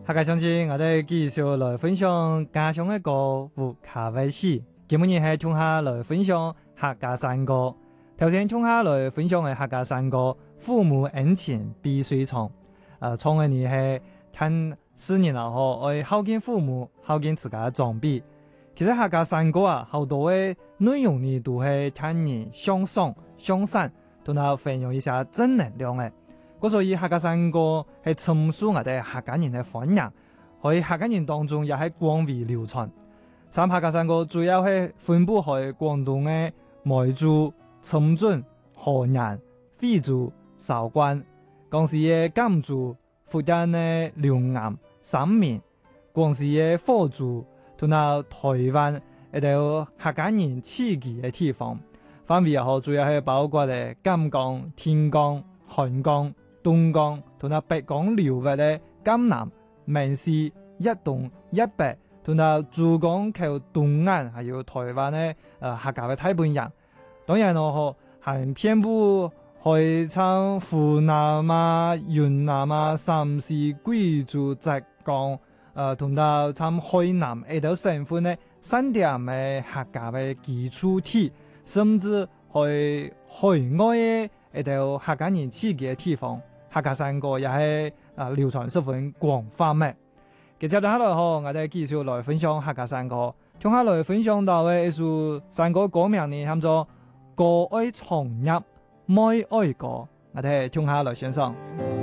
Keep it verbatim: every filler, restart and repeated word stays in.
客家鄉親，我哋繼續來分享家鄉嘅歌與卡威士。今日係聽下來分享客家山歌。頭先聽下來分享嘅客家山歌《父母恩情碧水長》。呃，唱嘅你係聽四年啦，嗬，愛孝敬父母，孝敬自家嘅長輩。其實客家山歌啊，好多嘅內容呢都係聽人向上向善，同埋分享一下正能量嘅。所以客家山歌係陳述我哋客家人嘅歡迎，喺客家人當中也係廣為流傳。參客家山歌主要係分布喺廣東嘅梅州、深圳、河南、惠州、韶關、廣西嘅甘肅、福建嘅龍岩、三明、廣西嘅福州，同埋台灣一啲客家人聚集嘅地方。範圍也好，主要係包括咧錦江、天江、漢江、東江同埋北江流域嘅江南、閩西、一東、一北，同埋珠江口東岸，還有台灣嘅誒客家嘅大本營。當然咯，還遍布海參、湖南啊、雲南啊、陝西、貴州、浙江，誒同埋參海南一啲省份咧，三點嘅客家嘅基礎地，甚至去海外嘅一啲客家人聚集嘅地方。客家山歌也係啊流傳十分廣泛嘅。接住落來吼，我哋繼續來分享客家山歌。聽下來分享到嘅一首山歌歌名呢，叫做《歌愛長入愛愛歌》，我哋聽下來欣賞。